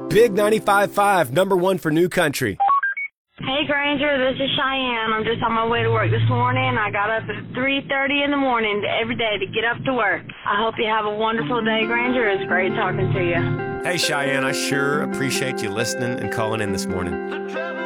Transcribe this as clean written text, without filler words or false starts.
Big 95.5, number one for new country. Hey, Granger, this is Cheyenne. I'm just on my way to work this morning. I got up at 3:30 in the morning every day to get up to work. I hope you have a wonderful day, Granger. It's great talking to you. Hey, Cheyenne, I sure appreciate you listening and calling in this morning.